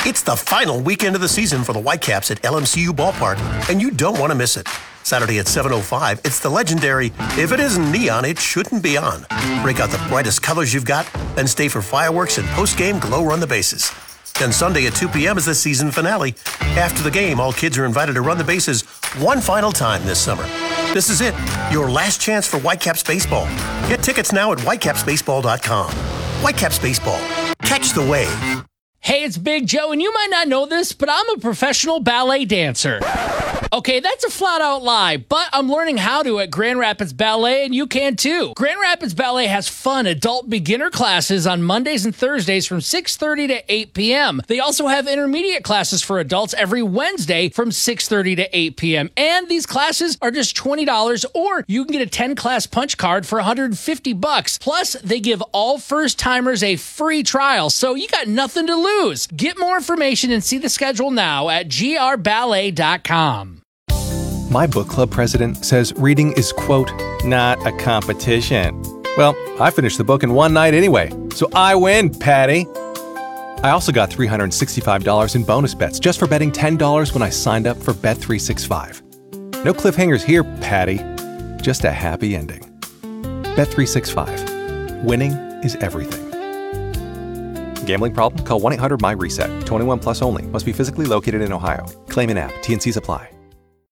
It's the final weekend of the season for the Whitecaps at LMCU Ballpark, and you don't want to miss it. Saturday at 7:05, it's the legendary If It Isn't Neon, It Shouldn't Be On. Break out the brightest colors you've got, then stay for fireworks and post-game glow run the bases. Then Sunday at 2 p.m. is the season finale. After the game, all kids are invited to run the bases one final time this summer. This is it, your last chance for Whitecaps Baseball. Get tickets now at whitecapsbaseball.com. Whitecaps Baseball. Catch the wave. Hey, it's Big Joe, and you might not know this, but I'm a professional ballet dancer. Okay, that's a flat-out lie, but I'm learning how to at Grand Rapids Ballet, and you can too. Grand Rapids Ballet has fun adult beginner classes on Mondays and Thursdays from 6:30 to 8 p.m. They also have intermediate classes for adults every Wednesday from 6:30 to 8 p.m. And these classes are just $20, or you can get a 10-class punch card for $150. Plus, they give all first-timers a free trial, so you got nothing to lose. Get more information and see the schedule now at grballet.com. My book club president says reading is, quote, not a competition. Well, I finished the book in one night anyway, so I win, Patty. I also got $365 in bonus bets just for betting $10 when I signed up for Bet365. No cliffhangers here, Patty. Just a happy ending. Bet365. Winning is everything. Gambling problem? Call 1-800-MY-RESET. 21 plus only. Must be physically located in Ohio. Claim in app. T&Cs apply.